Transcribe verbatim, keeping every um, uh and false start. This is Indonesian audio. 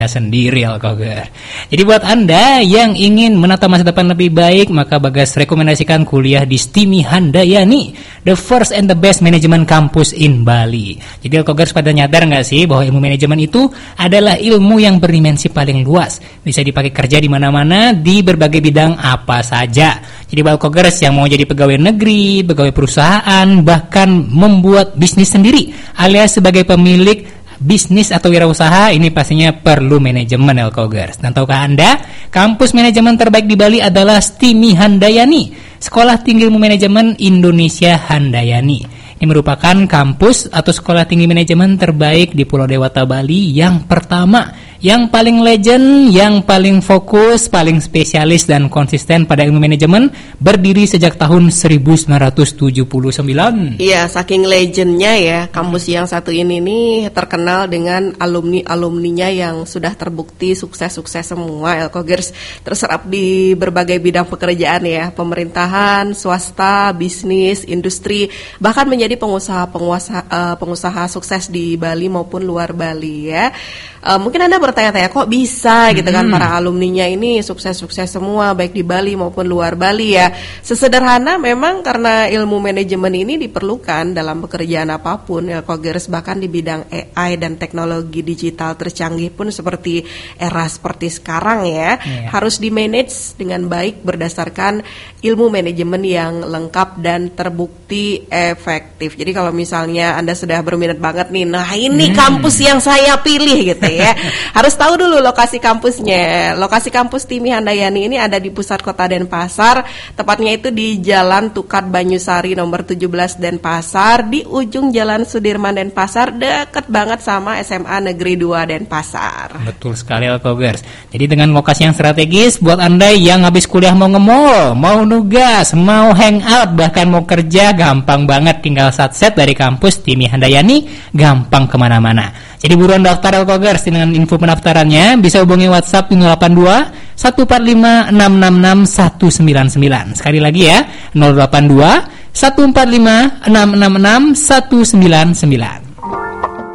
sendiri Alkoger. Jadi buat Anda yang ingin menata masa depan lebih baik, maka Bagas rekomendasikan kuliah di STIMI Handayani, the first and the best management campus in Bali. Jadi Alkoger pada nyadar nggak sih bahwa ilmu manajemen itu adalah ilmu yang berdimensi paling luas, bisa dipakai kerja di mana-mana di berbagai bidang apa saja. Jadi buat Alkoger yang mau jadi pegawai negeri, pegawai perusahaan, bahkan membuat bisnis sendiri alias sebagai pemilik bisnis atau wirausaha, ini pastinya perlu manajemen Alkogers. Dan tahukah Anda, kampus manajemen terbaik di Bali adalah STIMI Handayani, Sekolah Tinggi Ilmu Manajemen Indonesia Handayani. Ini merupakan kampus atau sekolah tinggi manajemen terbaik di Pulau Dewata Bali yang pertama, yang paling legend, yang paling fokus, paling spesialis dan konsisten pada ilmu manajemen, berdiri sejak tahun seribu sembilan ratus tujuh puluh sembilan. Iya, saking legendnya ya, kampus yang satu ini nih terkenal dengan alumni-alumninya yang sudah terbukti sukses-sukses semua. Alkogers terserap di berbagai bidang pekerjaan ya, pemerintahan, swasta, bisnis, industri, bahkan menjadi pengusaha-pengusaha uh, pengusaha sukses di Bali maupun luar Bali ya. Uh, mungkin Anda bertanya-tanya kok bisa gitu kan, hmm. para alumninya ini sukses-sukses semua baik di Bali maupun luar Bali ya. Sesederhana memang karena ilmu manajemen ini diperlukan dalam pekerjaan apapun ya, Alkogers, bahkan di bidang A I dan teknologi digital tercanggih pun seperti era seperti sekarang ya, yeah. harus di-manage dengan baik berdasarkan ilmu manajemen yang lengkap dan terbukti efektif. Jadi kalau misalnya Anda sudah berminat banget nih, nah ini hmm. kampus yang saya pilih gitu ya. Harus tahu dulu lokasi kampusnya. Lokasi kampus STIMI Handayani ini ada di pusat kota Denpasar, tepatnya itu di Jalan Tukat Banyusari nomor tujuh belas Denpasar, di ujung Jalan Sudirman Denpasar, deket banget sama S M A Negeri dua Denpasar. Betul sekali Alkogers. Jadi dengan lokasi yang strategis, buat Anda yang habis kuliah mau nge-mall, mau nugas, mau hangout, bahkan mau kerja, gampang banget, tinggal satset dari kampus STIMI Handayani, gampang kemana-mana. Jadi buruan daftar Alkogers. Dengan info pendaftarannya bisa hubungi WhatsApp nol delapan dua satu empat lima enam enam enam satu sembilan sembilan. Sekali lagi ya, nol delapan dua satu empat lima enam enam enam satu sembilan sembilan.